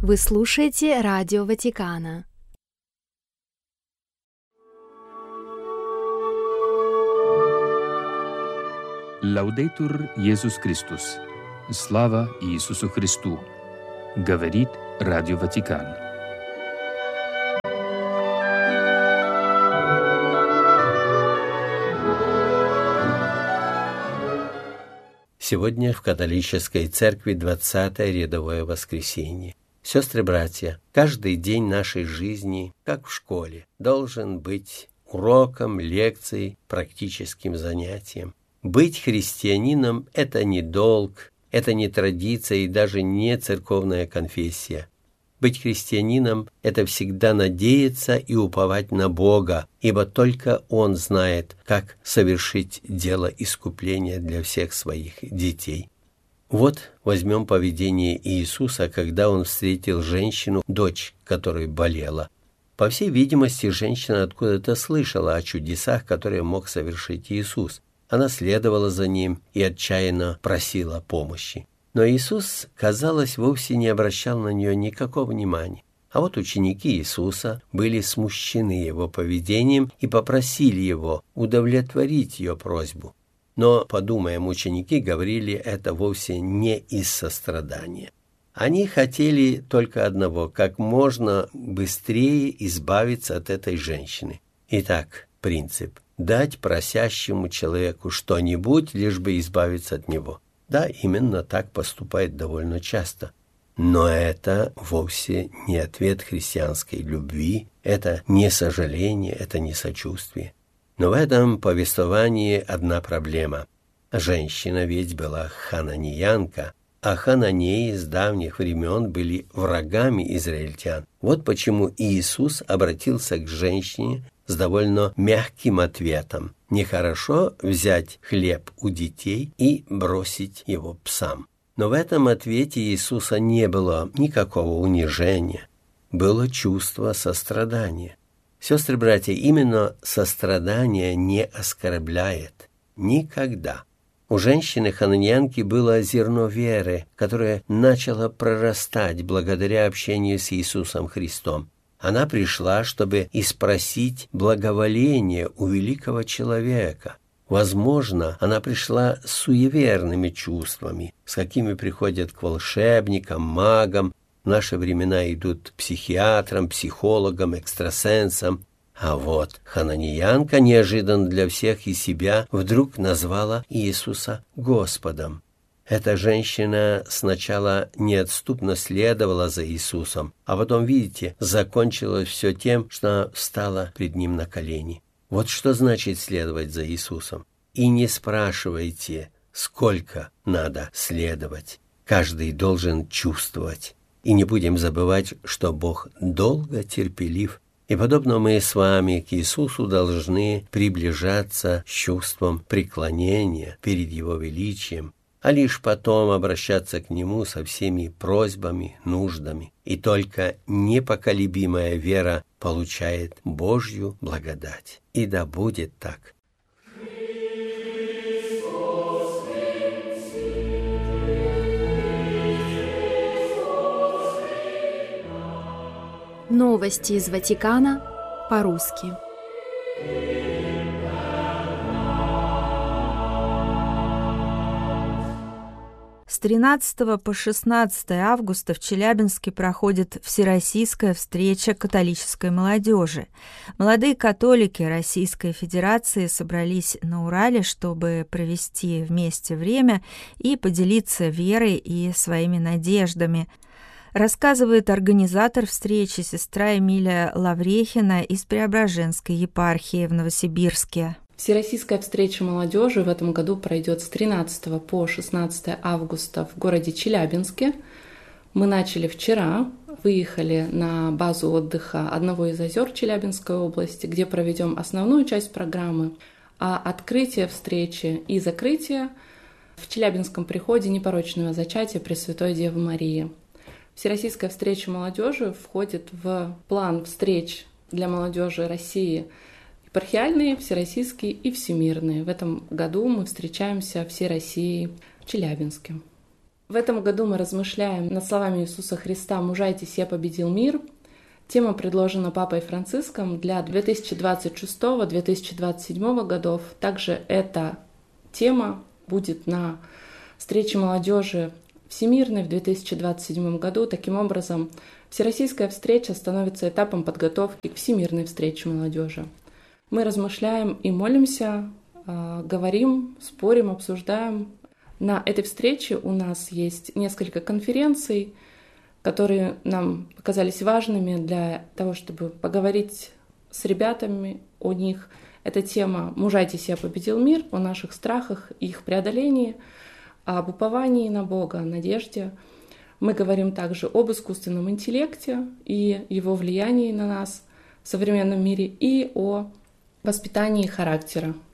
Вы слушаете Радио Ватикана. Лаудейтур Иисус Христос. Слава Иисусу Христу. Говорит Радио Ватикан. Сегодня в католической церкви 20-е рядовое воскресенье. Сестры-братья, каждый день нашей жизни, как в школе, должен быть уроком, лекцией, практическим занятием. Быть христианином – это не долг, это не традиция и даже не церковная конфессия. Быть христианином – это всегда надеяться и уповать на Бога, ибо только Он знает, как совершить дело искупления для всех своих детей. Вот возьмем поведение Иисуса, когда Он встретил женщину, дочь которой болела. По всей видимости, женщина откуда-то слышала о чудесах, которые мог совершить Иисус. Она следовала за Ним и отчаянно просила помощи. Но Иисус, казалось, вовсе не обращал на нее никакого внимания. А вот ученики Иисуса были смущены Его поведением и попросили Его удовлетворить ее просьбу. Но, подумаем, ученики говорили это вовсе не из сострадания. Они хотели только одного – как можно быстрее избавиться от этой женщины. Итак, принцип – дать просящему человеку что-нибудь, лишь бы избавиться от него. Да, именно так поступает довольно часто. Но это вовсе не ответ христианской любви, это не сожаление, это не сочувствие. Но в этом повествовании одна проблема. Женщина ведь была хананиянка, а хананеи с давних времен были врагами израильтян. Вот почему Иисус обратился к женщине с довольно мягким ответом. Нехорошо взять хлеб у детей и бросить его псам. Но в этом ответе Иисуса не было никакого унижения. Было чувство сострадания. Сестры-братья, именно сострадание не оскорбляет. Никогда. У женщины-хананеянки было зерно веры, которое начало прорастать благодаря общению с Иисусом Христом. Она пришла, чтобы испросить благоволение у великого человека. Возможно, она пришла с суеверными чувствами, с какими приходят к волшебникам, магам. В наши времена идут к психиатрам, психологам, экстрасенсам. А вот хананиянка неожиданно для всех и себя вдруг назвала Иисуса Господом. Эта женщина сначала неотступно следовала за Иисусом, а потом, видите, закончилось все тем, что она встала пред Ним на колени. Вот что значит следовать за Иисусом. И не спрашивайте, сколько надо следовать. Каждый должен чувствовать. И не будем забывать, что Бог долго терпелив. И подобно мы с вами к Иисусу должны приближаться с чувством преклонения перед Его величием, а лишь потом обращаться к Нему со всеми просьбами, нуждами. И только непоколебимая вера получает Божью благодать. И да будет так. Новости из Ватикана по-русски. С 13 по 16 августа в Челябинске проходит Всероссийская встреча католической молодежи. Молодые католики Российской Федерации собрались на Урале, чтобы провести вместе время и поделиться верой и своими надеждами. Рассказывает организатор встречи сестра Эмилия Лаврехина из Преображенской епархии в Новосибирске. Всероссийская встреча молодежи в этом году пройдет с 13 по 16 августа в городе Челябинске. Мы начали вчера, выехали на базу отдыха одного из озер Челябинской области, где проведем основную часть программы, а открытие встречи и закрытие в Челябинском приходе непорочного зачатия Пресвятой Девы Марии. Всероссийская встреча молодежи входит в план встреч для молодежи России епархиальные, всероссийские и всемирные. В этом году мы встречаемся всей Россией в Челябинске. В этом году мы размышляем над словами Иисуса Христа «Мужайтесь, я победил мир». Тема предложена Папой Франциском для 2026-2027 годов. Также эта тема будет на встрече молодежи всемирной в 2027 году. Таким образом, Всероссийская встреча становится этапом подготовки к всемирной встрече молодежи. Мы размышляем и молимся, говорим, спорим, обсуждаем. На этой встрече у нас есть несколько конференций, которые нам показались важными для того, чтобы поговорить с ребятами о них. Это тема «Мужайтесь, я победил мир», о наших страхах и их преодолении, об уповании на Бога, о надежде. Мы говорим также об искусственном интеллекте и его влиянии на нас в современном мире и о воспитании характера.